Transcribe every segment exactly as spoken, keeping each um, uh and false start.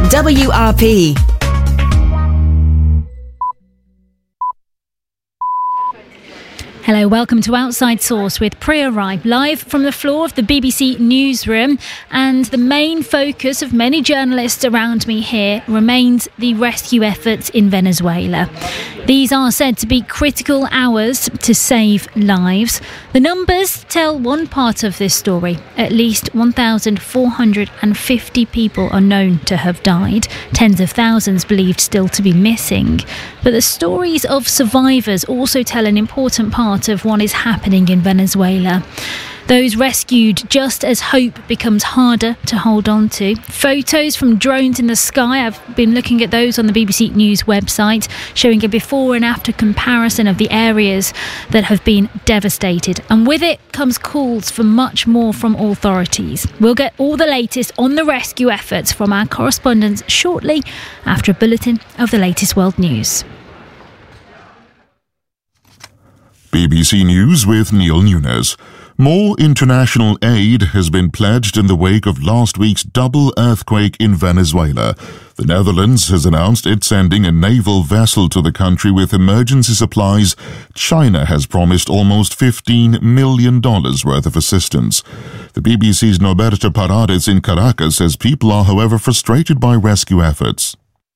W R P. Hello, welcome to Outside Source with Priya Rai, live from the floor of the B B C newsroom. And the main focus of many journalists around me here remains the rescue efforts in Venezuela. These are said to be critical hours to save lives. The numbers tell one part of this story. At least one thousand four hundred fifty people are known to have died, tens of thousands believed still to be missing. But the stories of survivors also tell an important part of what is happening in Venezuela. Those rescued just as hope becomes harder to hold on to. Photos from drones in the sky, I've been looking at those on the B B C News website, showing a before and after comparison of the areas that have been devastated. And with it comes calls for much more from authorities. We'll get all the latest on the rescue efforts from our correspondents shortly after a bulletin of the latest world news. B B C News with Neil Nunes. More international aid has been pledged in the wake of last week's double earthquake in Venezuela. The Netherlands has announced it's sending a naval vessel to the country with emergency supplies. China has promised almost fifteen million dollars worth of assistance. The B B C's Norberto Paredes in Caracas says people are, however, frustrated by rescue efforts.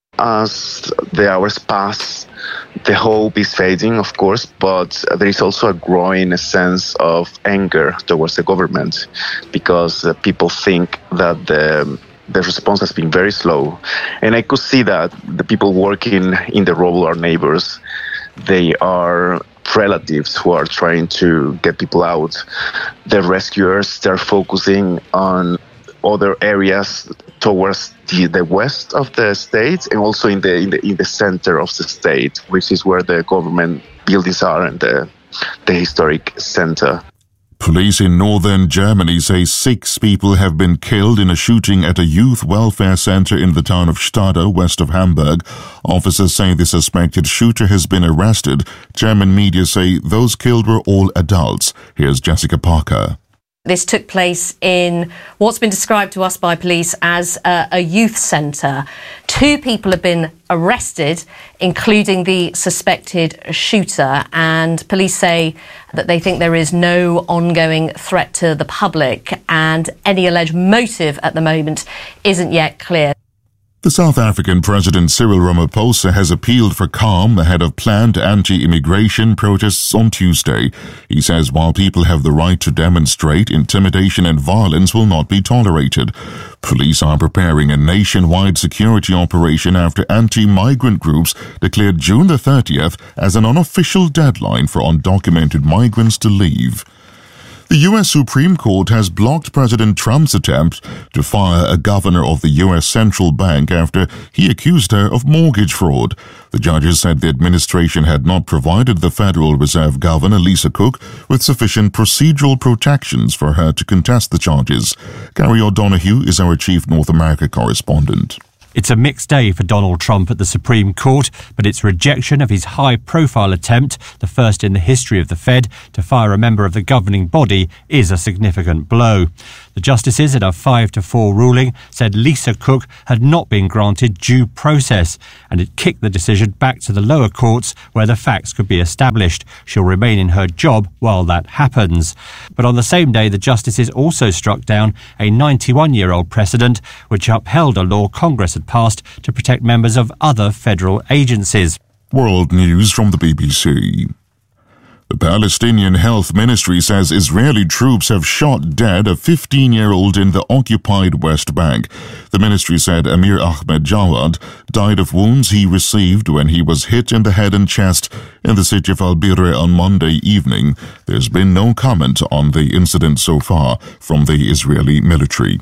As the hours pass, the hope is fading, of course, but there is also a growing sense of anger towards the government because uh, people think that the the response has been very slow. And I could see that the people working in the rubble are neighbors. They are relatives who are trying to get people out. The rescuers, they're focusing on other areas towards the, the west of the state and also in the, in the in the center of the state, which is where the government buildings are and the the historic center. Police in northern Germany say six people have been killed in a shooting at a youth welfare center in the town of Stade, west of Hamburg. Officers say the suspected shooter has been arrested. German media say those killed were all adults. Here's Jessica Parker. This took place in what's been described to us by police as a, a youth centre. Two people have been arrested, including the suspected shooter, and police say that they think there is no ongoing threat to the public and any alleged motive at the moment isn't yet clear. The South African President Cyril Ramaphosa has appealed for calm ahead of planned anti-immigration protests on Tuesday. He says while people have the right to demonstrate, intimidation and violence will not be tolerated. Police are preparing a nationwide security operation after anti-migrant groups declared June the thirtieth as an unofficial deadline for undocumented migrants to leave. The U S Supreme Court has blocked President Trump's attempt to fire a governor of the U S Central Bank after he accused her of mortgage fraud. The judges said the administration had not provided the Federal Reserve Governor, Lisa Cook, with sufficient procedural protections for her to contest the charges. Gary O'Donoghue is our chief North America correspondent. It's a mixed day for Donald Trump at the Supreme Court, but its rejection of his high-profile attempt, the first in the history of the Fed, to fire a member of the governing body is a significant blow. The justices, in a five to four ruling, said Lisa Cook had not been granted due process, and it kicked the decision back to the lower courts where the facts could be established. She'll remain in her job while that happens. But on the same day, the justices also struck down a ninety-one-year-old precedent which upheld a law Congress had passed to protect members of other federal agencies. World news from the B B C. The Palestinian Health Ministry says Israeli troops have shot dead a fifteen-year-old in the occupied West Bank. The ministry said Amir Ahmed Jawad died of wounds he received when he was hit in the head and chest in the city of Al-Birr on Monday evening. There's been no comment on the incident so far from the Israeli military.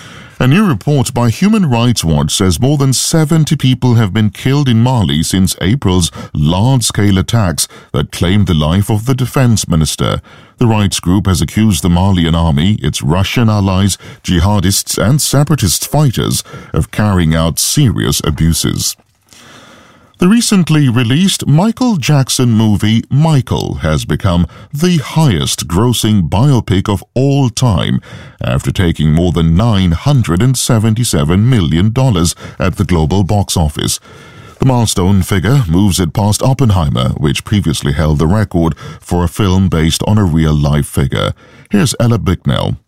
A new report by Human Rights Watch says more than seventy people have been killed in Mali since April's large-scale attacks that claimed the life of the defense minister. The rights group has accused the Malian army, its Russian allies, jihadists and separatist fighters of carrying out serious abuses. The recently released Michael Jackson movie Michael has become the highest-grossing biopic of all time after taking more than nine hundred seventy-seven million dollars at the global box office. The milestone figure moves it past Oppenheimer, which previously held the record for a film based on a real-life figure. Here's Ella Bicknell.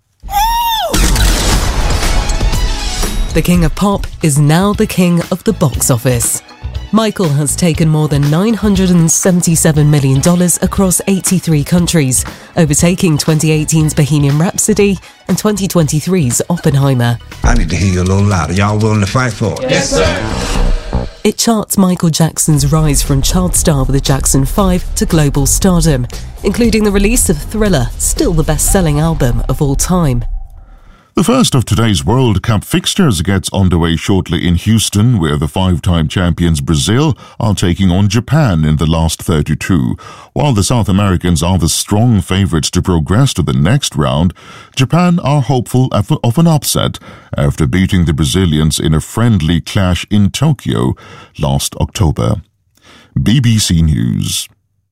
The king of pop is now the king of the box office. Michael has taken more than nine hundred seventy-seven million dollars across eighty-three countries, overtaking twenty eighteen's Bohemian Rhapsody and twenty twenty-three's Oppenheimer. I need to hear you a little louder. Y'all willing to fight for it? Yes, sir. It charts Michael Jackson's rise from child star with the Jackson five to global stardom, including the release of Thriller, still the best-selling album of all time. The first of today's World Cup fixtures gets underway shortly in Houston, where the five-time champions Brazil are taking on Japan in the last thirty-two. While the South Americans are the strong favourites to progress to the next round, Japan are hopeful of an upset after beating the Brazilians in a friendly clash in Tokyo last October. B B C News.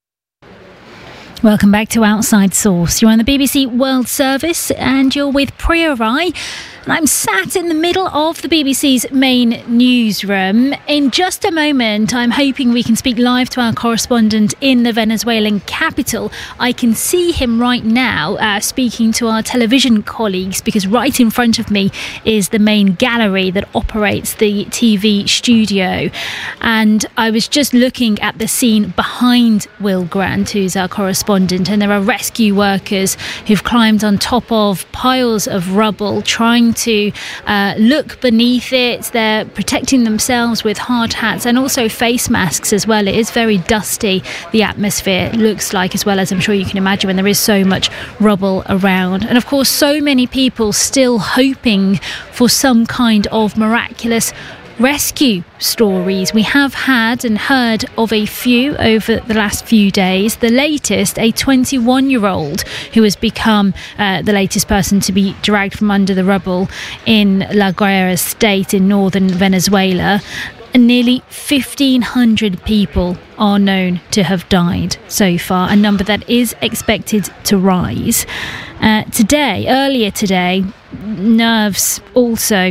Welcome back to Outside Source. You're on the B B C World Service and you're with Priya Rai. And I'm sat in the middle of the B B C's main newsroom. In just a moment, I'm hoping we can speak live to our correspondent in the Venezuelan capital. I can see him right now uh, speaking to our television colleagues, because right in front of me is the main gallery that operates the T V studio. And I was just looking at the scene behind Will Grant, who's our correspondent, and there are rescue workers who've climbed on top of piles of rubble trying to uh, look beneath it. They're protecting themselves with hard hats and also face masks as well. It is very dusty, the atmosphere looks like, as well as I'm sure you can imagine when there is so much rubble around. And of course, so many people still hoping for some kind of miraculous rescue stories. We have had and heard of a few over the last few days. The latest, a twenty-one-year-old who has become uh, the latest person to be dragged from under the rubble in La Guaira state in northern Venezuela. And nearly fifteen hundred people are known to have died so far, a number that is expected to rise. Uh, today, earlier today, nerves also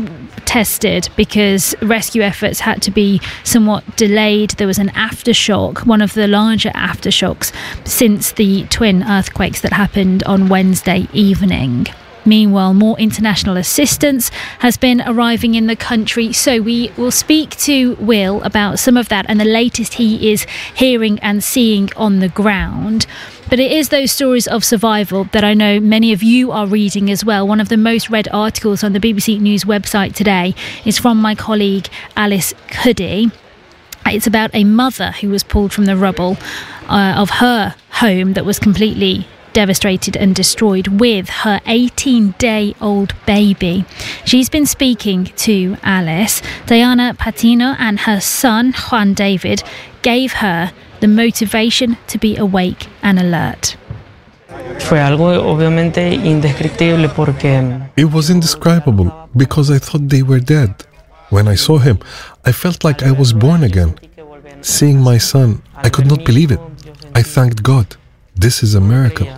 tested because rescue efforts had to be somewhat delayed. There was an aftershock, one of the larger aftershocks since the twin earthquakes that happened on Wednesday evening. Meanwhile, more international assistance has been arriving in the country, so we will speak to Will about some of that and the latest he is hearing and seeing on the ground. But it is those stories of survival that I know many of you are reading as well. One of the most read articles on the B B C News website today is from my colleague Alice Cuddy. It's about a mother who was pulled from the rubble uh, of her home that was completely devastated and destroyed, with her eighteen-day-old baby. She's been speaking to Alice. Diana Patino and her son, Juan David, gave her the motivation to be awake and alert. It was indescribable because I thought they were dead. When I saw him, I felt like I was born again. Seeing my son, I could not believe it. I thanked God. This is a miracle.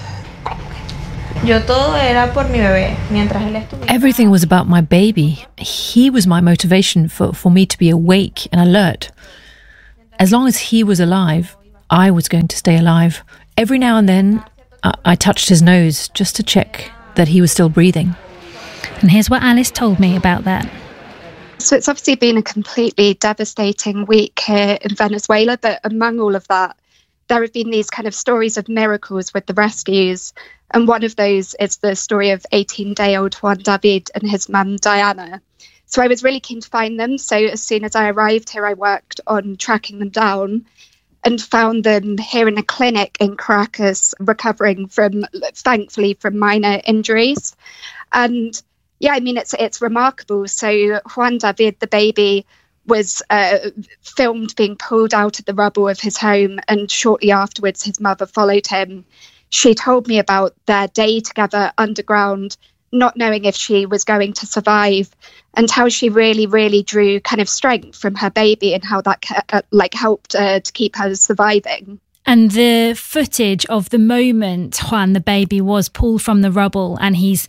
Everything was about my baby. He was my motivation for, for me to be awake and alert. As long as he was alive, I was going to stay alive. Every now and then, I, I touched his nose just to check that he was still breathing. And here's what Alice told me about that. So it's obviously been a completely devastating week here in Venezuela, but among all of that, there have been these kind of stories of miracles with the rescues. And one of those is the story of eighteen-day-old Juan David and his mum, Diana. So I was really keen to find them. So as soon as I arrived here, I worked on tracking them down and found them here in a clinic in Caracas, recovering from, thankfully, from minor injuries. And yeah, I mean, it's it's remarkable. So Juan David, the baby, was uh, filmed being pulled out of the rubble of his home, and shortly afterwards his mother followed him. She told me about their day together underground, not knowing if she was going to survive, and how she really, really drew kind of strength from her baby, and how that uh, like helped uh, to keep her surviving. And the footage of the moment Juan, the baby, was pulled from the rubble and he's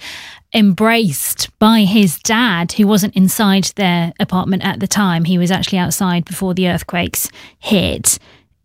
embraced by his dad, who wasn't inside their apartment at the time, he was actually outside before the earthquakes hit,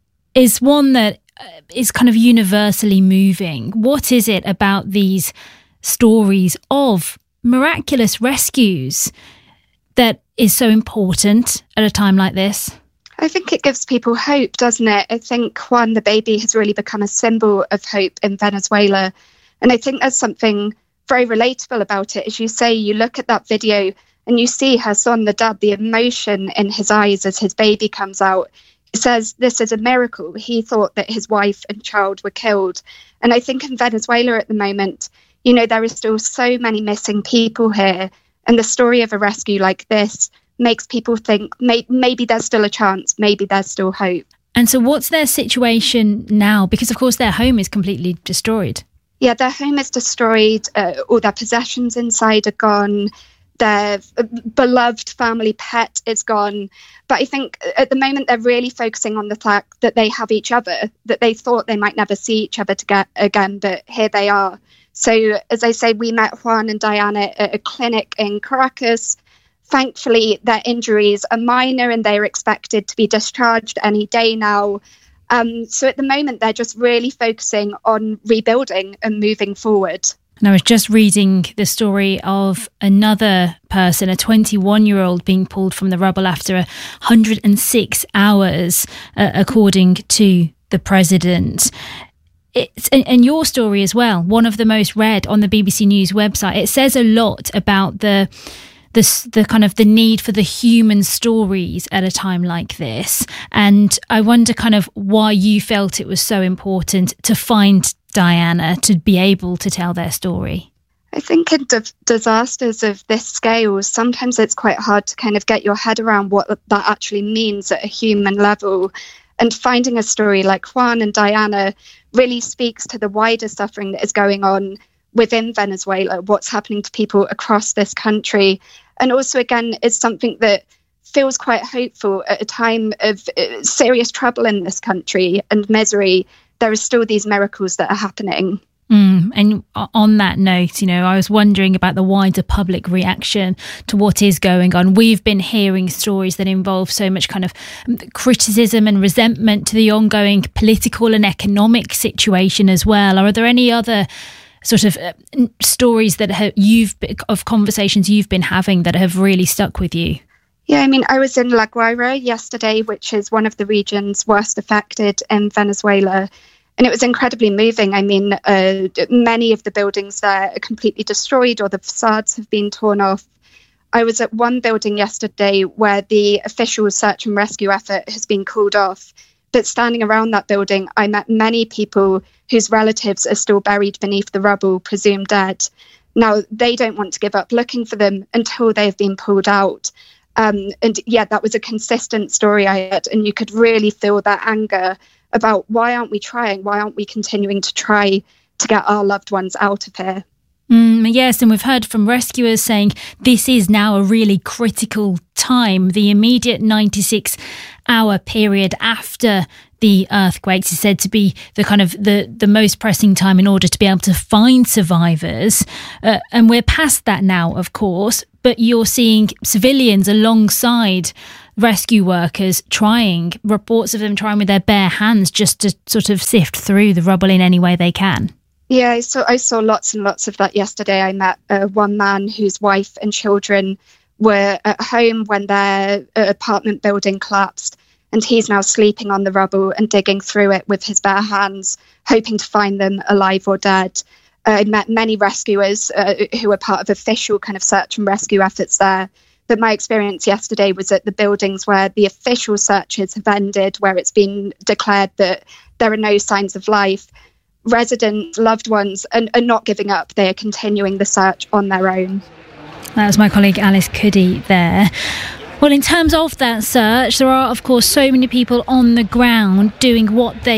is one that is kind of universally moving. What is it about these stories of miraculous rescues that is so important at a time like this? I think it gives people hope, doesn't it? I think Juan, the baby, has really become a symbol of hope in Venezuela. And I think there's something very relatable about it. As you say, you look at that video and you see her son, the dad, the emotion in his eyes as his baby comes out. He says this is a miracle. He thought that his wife and child were killed. And I think in Venezuela at the moment, you know, there are still so many missing people here. And the story of a rescue like this makes people think may- maybe there's still a chance, maybe there's still hope. And so what's their situation now? Because, of course, their home is completely destroyed. Yeah, their home is destroyed. Uh, all their possessions inside are gone. Their beloved family pet is gone. But I think at the moment they're really focusing on the fact that they have each other, that they thought they might never see each other to get again, but here they are. So, as I say, we met Juan and Diana at a clinic in Caracas. Thankfully, their injuries are minor and they are expected to be discharged any day now. Um, so at the moment, they're just really focusing on rebuilding and moving forward. And I was just reading the story of another person, a twenty-one-year-old being pulled from the rubble after one hundred six hours, uh, according to the president. It's, and your story as well, one of the most read on the B B C News website. It says a lot about the the the kind of the need for the human stories at a time like this. And I wonder kind of why you felt it was so important to find Diana to be able to tell their story. I think in d- disasters of this scale, sometimes it's quite hard to kind of get your head around what that actually means at a human level. And finding a story like Juan and Diana really speaks to the wider suffering that is going on within Venezuela, what's happening to people across this country. And also, again, it's something that feels quite hopeful at a time of uh, serious trouble in this country and misery. There are still these miracles that are happening. Mm, and on that note, you know, I was wondering about the wider public reaction to what is going on. We've been hearing stories that involve so much kind of criticism and resentment to the ongoing political and economic situation as well. Are there any other sort of uh, stories that have, you've of conversations you've been having that have really stuck with you? Yeah, I mean, I was in La Guaira yesterday, which is one of the regions worst affected in Venezuela. And it was incredibly moving. I mean, uh, many of the buildings there are completely destroyed or the facades have been torn off. I was at one building yesterday where the official search and rescue effort has been called off. But standing around that building, I met many people whose relatives are still buried beneath the rubble, presumed dead. Now, they don't want to give up looking for them until they have been pulled out. Um, and yeah, that was a consistent story I heard. And you could really feel that anger about why aren't we trying? Why aren't we continuing to try to get our loved ones out of here? Mm, yes, and we've heard from rescuers saying this is now a really critical time. The immediate ninety-six hour period after the earthquakes is said to be the kind of the, the most pressing time in order to be able to find survivors. Uh, and we're past that now, of course, but you're seeing civilians alongside rescue workers trying, reports of them trying with their bare hands just to sort of sift through the rubble in any way they can. Yeah, I saw, I saw lots and lots of that yesterday. I met uh, one man whose wife and children were at home when their uh, apartment building collapsed, and he's now sleeping on the rubble and digging through it with his bare hands, hoping to find them alive or dead. Uh, I met many rescuers uh, who were part of official kind of search and rescue efforts there. But my experience yesterday was at the buildings where the official searches have ended, where it's been declared that there are no signs of life. Residents, loved ones are, are not giving up. They are continuing the search on their own. That was my colleague Alice Cuddy there. Well, in terms of that search, there are, of course, so many people on the ground doing what they can.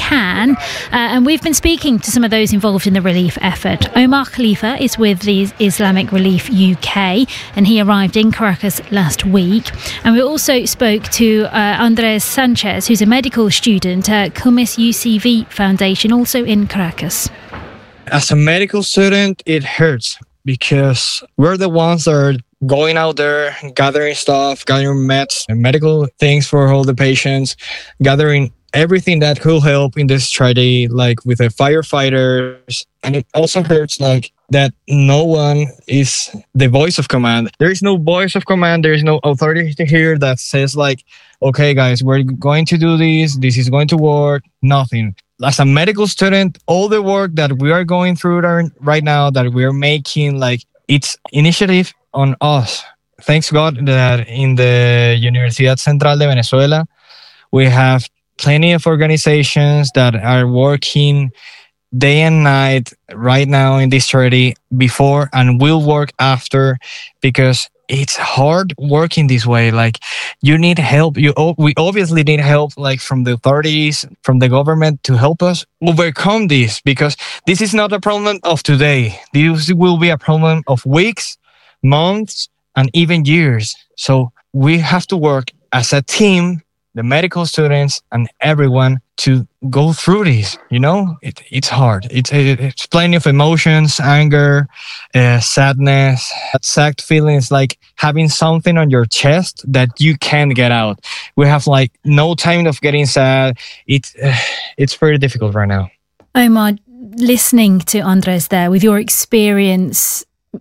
can. Uh, and we've been speaking to some of those involved in the relief effort. Omar Khalifa is with the Islamic Relief U K, and he arrived in Caracas last week. And we also spoke to uh, Andres Sanchez, who's a medical student at Cumis U C V Foundation, also in Caracas. As a medical student, it hurts because we're the ones that are going out there, gathering stuff, gathering meds and medical things for all the patients, gathering everything that could help in this tragedy, like with the firefighters. And it also hurts like that no one is the voice of command. There is no voice of command. There is no authority here that says like, okay, guys, we're going to do this. This is going to work. Nothing. As a medical student, all the work that we are going through right now, that we're making, like it's initiative on us. Thanks God that in the Universidad Central de Venezuela, we have plenty of organizations that are working day and night right now in this charity before and will work after, because it's hard working this way. Like you need help. You we obviously need help, like from the authorities, from the government, to help us overcome this, because this is not a problem of today. This will be a problem of weeks, months, and even years. So we have to work as a team, the medical students and everyone, to go through this. You know, it, it's hard. It's, it's plenty of emotions, anger, uh, sadness, exact feelings, like having something on your chest that you can't get out. We have like no time of getting sad. It's, uh, it's very difficult right now. Omar, listening to Andres there, with your experience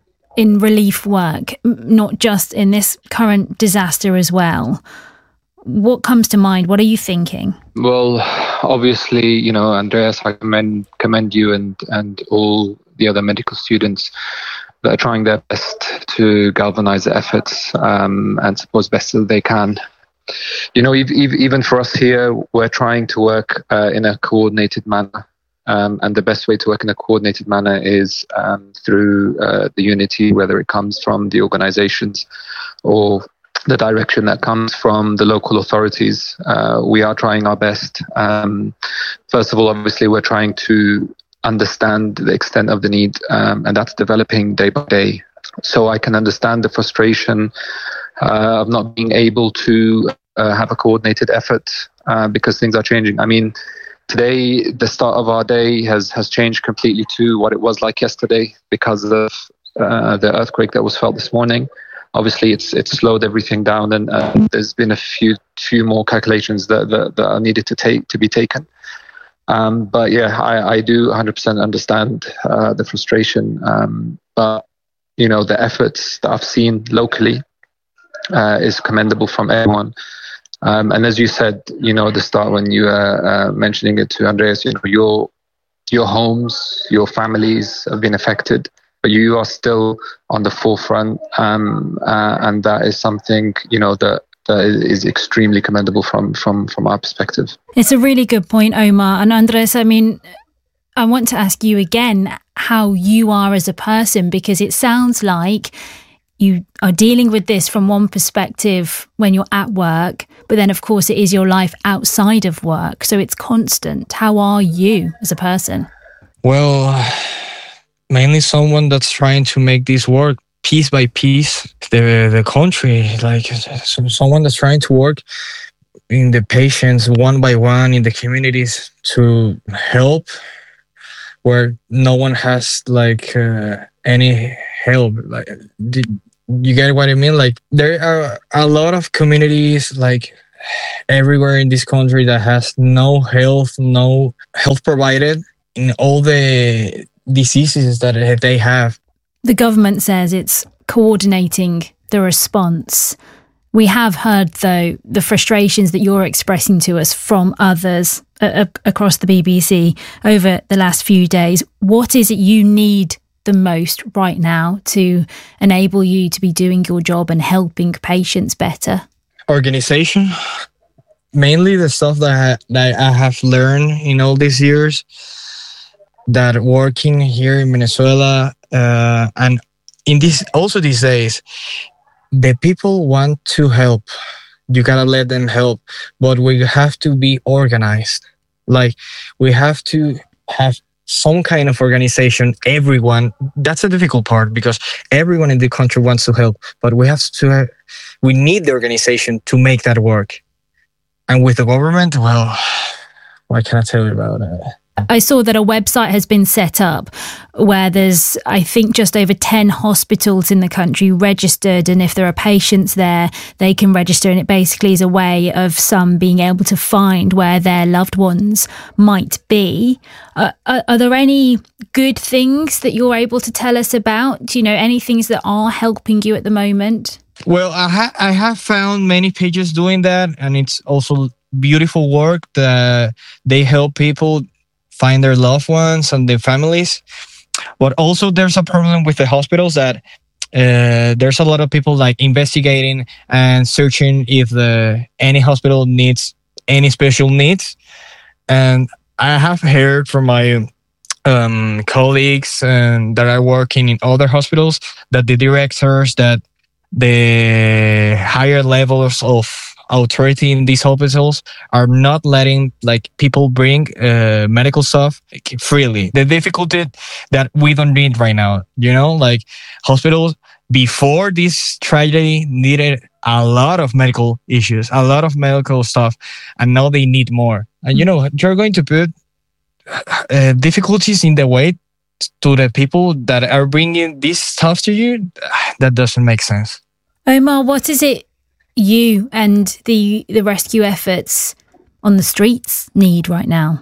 in relief work, not just in this current disaster as well, what comes to mind? What are you thinking? Well, obviously, you know, Andreas, I commend, commend you and, and all the other medical students that are trying their best to galvanize the efforts um, and support as best as they can. You know, ev- ev- even for us here, we're trying to work uh, in a coordinated manner. Um, and the best way to work in a coordinated manner is um, through uh, the unity, whether it comes from the organizations or the direction that comes from the local authorities. Uh, we are trying our best. Um, first of all, obviously, we're trying to understand the extent of the need, um, and that's developing day by day. So I can understand the frustration uh, of not being able to uh, have a coordinated effort uh, because things are changing. I mean, today, the start of our day has, has changed completely to what it was like yesterday because of uh, the earthquake that was felt this morning. Obviously, it's it's slowed everything down, and uh, there's been a few few more calculations that, that, that are needed to take to be taken. Um, but yeah, I, I do one hundred percent understand uh, the frustration. Um, but you know, the efforts that I've seen locally uh, is commendable from everyone. Um, and as you said, you know, at the start when you were uh, mentioning it to Andreas, you know, your your homes, your families have been affected. But you are still on the forefront, um, uh, and that is something, you know, that, that is extremely commendable from, from, from our perspective. It's a really good point, Omar. And Andres, I mean, I want to ask you again how you are as a person, because it sounds like you are dealing with this from one perspective when you're at work, but then, of course, it is your life outside of work. So it's constant. How are you as a person? Well, mainly someone that's trying to make this work piece by piece, the the country, like someone that's trying to work in the patients one by one in the communities to help where no one has like uh, any help. Like, did, you get what I mean? Like there are a lot of communities like everywhere in this country that has no health, no health provided in all the diseases that they have. The government says it's coordinating the response. We have heard, though, the frustrations that you're expressing to us from others uh, across the B B C over the last few days. What is it you need the most right now to enable you to be doing your job and helping patients better? Organization. Mainly the stuff that I, that I have learned in all these years, that working here in Venezuela uh, and in this also these days, the people want to help. You gotta let them help, but we have to be organized. Like, we have to have some kind of organization. Everyone, that's a difficult part because everyone in the country wants to help, but we have to, have, we need the organization to make that work. And with the government, well, what can I tell you about it? I saw that a website has been set up where there's, I think, just over ten hospitals in the country registered. And if there are patients there, they can register. And it basically is a way of some being able to find where their loved ones might be. Uh, are, are there any good things that you're able to tell us about? You know, any things that are helping you at the moment? Well, I, ha- I have found many pages doing that. And it's also beautiful work that they help people find their loved ones and their families. But also there's a problem with the hospitals that uh, there's a lot of people like investigating and searching if the any hospital needs any special needs. And I have heard from my um, colleagues and that are working in other hospitals that the directors, that the higher levels of authority in these hospitals are not letting like people bring uh, medical stuff freely. The difficulty that we don't need right now, you know, like hospitals before this tragedy needed a lot of medical issues, a lot of medical stuff, and now they need more. And you know, you're going to put uh, difficulties in the way to the people that are bringing this stuff to you. That doesn't make sense. Omar, what is it you and the the rescue efforts on the streets need right now?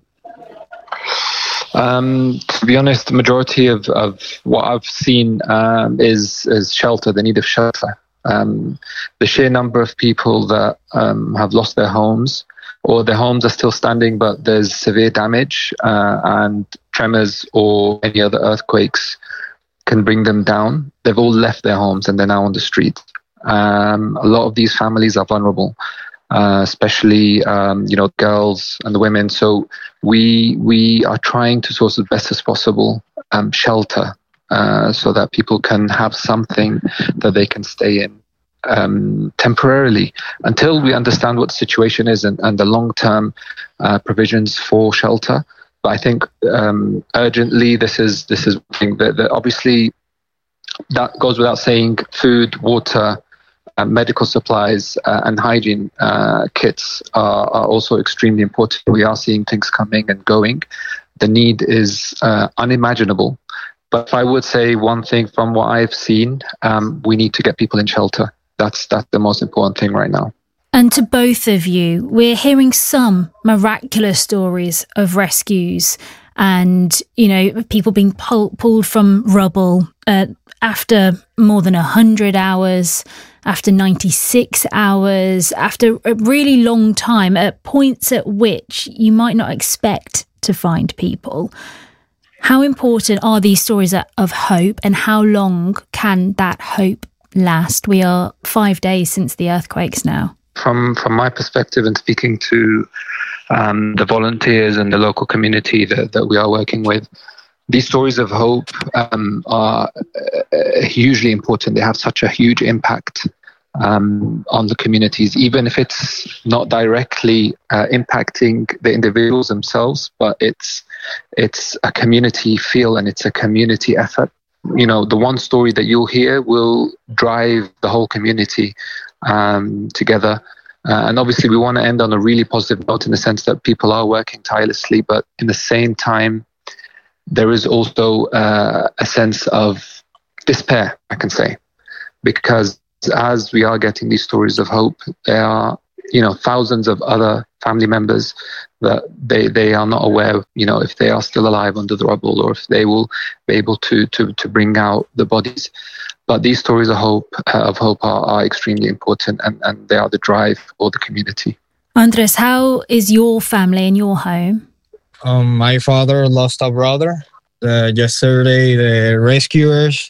Um, to be honest, the majority of, of what I've seen um, is is shelter, the need of shelter. Um, the sheer number of people that um, have lost their homes, or their homes are still standing but there's severe damage uh, and tremors or any other earthquakes can bring them down. They've all left their homes and they're now on the street. Um, a lot of these families are vulnerable, uh, especially um, you know, girls and the women. So we we are trying to source as best as possible um, shelter uh, so that people can have something that they can stay in um, temporarily until we understand what the situation is and, and the long-term uh, provisions for shelter. But I think um, urgently this is this is one thing that, that obviously that goes without saying. Food, water, Uh, medical supplies uh, and hygiene uh, kits are, are also extremely important. We are seeing things coming and going. The need is uh, unimaginable. But if I would say one thing from what I've seen, um, we need to get people in shelter. That's that's the most important thing right now. And to both of you, we're hearing some miraculous stories of rescues and, you know, people being pull- pulled from rubble uh, after more than one hundred hours, after ninety-six hours, after a really long time, at points at which you might not expect to find people. How important are these stories of hope, and how long can that hope last? We are five days since the earthquakes now. From from my perspective, and speaking to um, the volunteers and the local community that, that we are working with, these stories of hope um, are uh, hugely important. They have such a huge impact um, on the communities, even if it's not directly uh, impacting the individuals themselves, but it's it's a community feel and it's a community effort. You know, the one story that you'll hear will drive the whole community um, together. Uh, and obviously we want to end on a really positive note in the sense that people are working tirelessly, but in the same time, there is also uh, a sense of despair, I can say, because as we are getting these stories of hope, there are, you know, thousands of other family members that they, they are not aware, you know, if they are still alive under the rubble or if they will be able to to, to bring out the bodies. But these stories of hope uh, of hope are, are extremely important, and, and they are the drive for the community. Andres, how is your family in your home? Um, my father lost a brother. Uh, yesterday, the rescuers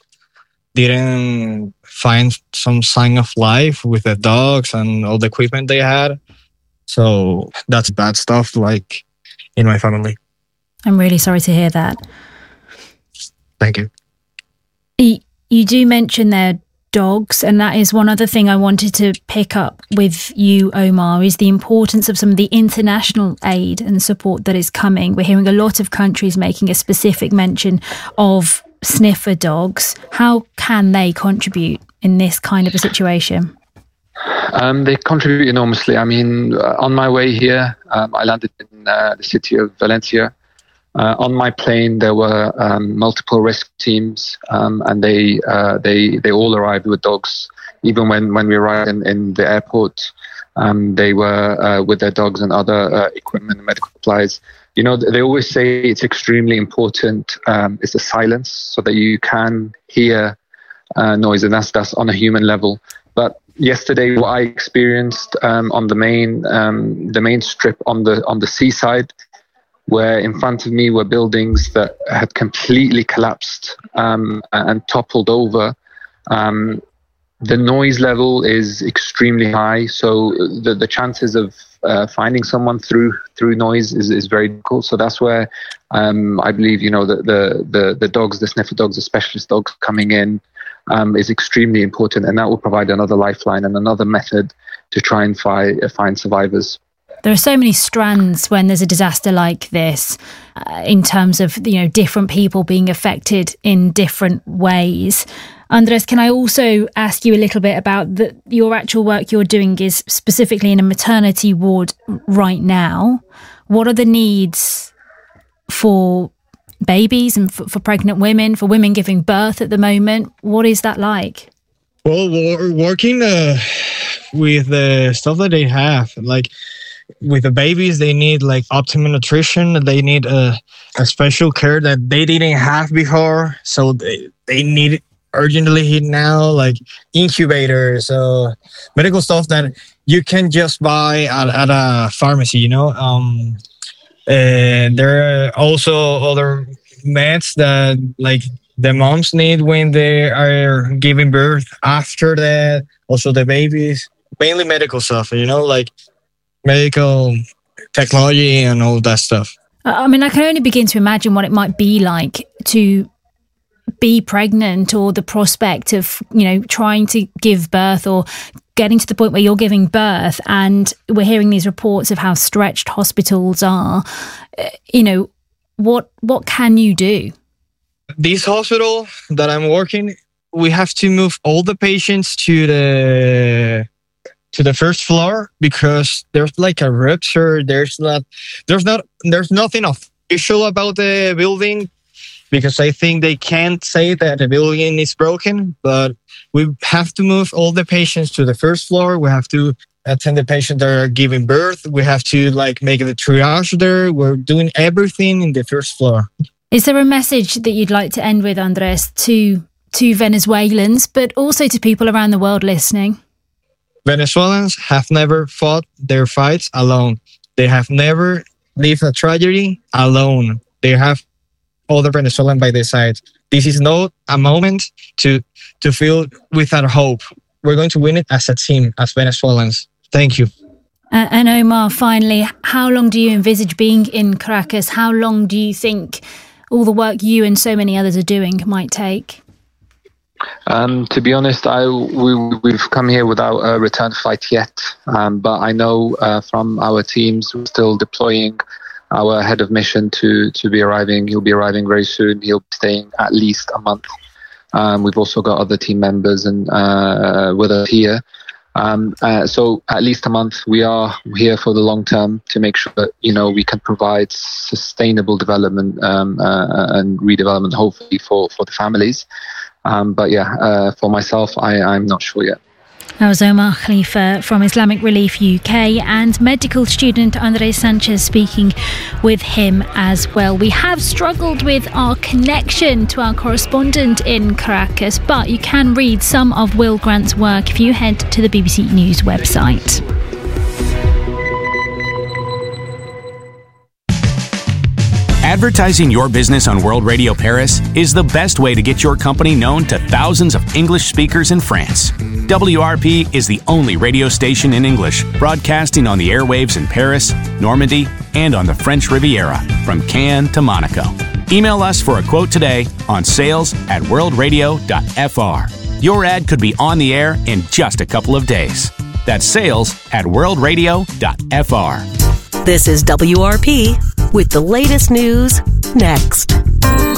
didn't find some sign of life with the dogs and all the equipment they had. So that's bad stuff, like, in my family. I'm really sorry to hear that. Thank you. You do mention there dogs, and that is one other thing I wanted to pick up with you, Omar, is the importance of some of the international aid and support that is coming. We're hearing a lot of countries making a specific mention of sniffer dogs. How can they contribute in this kind of a situation? Um, they contribute enormously. I mean, uh, on my way here, um, I landed in uh, the city of Valencia. Uh, on my plane, there were um, multiple rescue teams, um, and they uh, they they all arrived with dogs. Even when, when we arrived in, in the airport, um, they were uh, with their dogs and other uh, equipment and medical supplies. You know, they always say it's extremely important. Um, it's the silence, so that you can hear uh, noise, and that's that's on a human level. But yesterday, what I experienced um, on the main um, the main strip on the on the seaside, where in front of me were buildings that had completely collapsed um, and toppled over. Um, the noise level is extremely high, so the, the chances of uh, finding someone through through noise is, is very difficult. So that's where um, I believe, you know, the, the, the, the dogs, the sniffer dogs, the specialist dogs coming in um, is extremely important, and that will provide another lifeline and another method to try and fi- find survivors. There are so many strands when there's a disaster like this, uh, in terms of, you know, different people being affected in different ways. Andres, can I also ask you a little bit about the, your actual work you're doing is specifically in a maternity ward right now. What are the needs for babies and for, for pregnant women, for women giving birth at the moment? What is that like? Well, we're working uh, with the stuff that they have, like, with the babies, they need like optimum nutrition. They need a, a special care that they didn't have before. So they, they need it urgently now, like incubators, uh, medical stuff that you can just buy at, at a pharmacy, you know. Um, and there are also other meds that like the moms need when they are giving birth. After that, also the babies, mainly medical stuff, you know, like medical technology and all that stuff. I mean, I can only begin to imagine what it might be like to be pregnant, or the prospect of, you know, trying to give birth or getting to the point where you're giving birth. And we're hearing these reports of how stretched hospitals are. You know, what what can you do? This hospital that I'm working, we have to move all the patients to the to the first floor because there's like a rupture. There's not, there's not, there's nothing official about the building, because I think they can't say that the building is broken, but we have to move all the patients to the first floor. We have to attend the patients that are giving birth. We have to like make the triage there. We're doing everything in the first floor. Is there a message that you'd like to end with, Andres, to, to Venezuelans, but also to people around the world listening? Venezuelans have never fought their fights alone. They have never lived a tragedy alone. They have other Venezuelans by their side. This is not a moment to to feel without hope. We're going to win it as a team, as Venezuelans. Thank you. Uh, and Omar, finally, how long do you envisage being in Caracas? How long do you think all the work you and so many others are doing might take? Um, to be honest, I we, we've come here without a return flight yet, um, but I know uh, from our teams we're still deploying our head of mission to to be arriving. He'll be arriving very soon. He'll be staying at least a month. Um, we've also got other team members and uh, with us here. Um, uh, so at least a month. We are here for the long term to make sure that, you know, we can provide sustainable development um, uh, and redevelopment, hopefully for, for the families. Um, but yeah, uh, for myself, I, I'm not sure yet. That was Omar Khalifa from Islamic Relief U K, and medical student Andres Sanchez speaking with him as well. We have struggled with our connection to our correspondent in Caracas, but you can read some of Will Grant's work if you head to the B B C News website. Advertising your business on World Radio Paris is the best way to get your company known to thousands of English speakers in France. W R P is the only radio station in English broadcasting on the airwaves in Paris, Normandy, and on the French Riviera, from Cannes to Monaco. Email us for a quote today on sales at worldradio dot f r. Your ad could be on the air in just a couple of days. That's sales at world radio dot f r. This is W R P with the latest news next.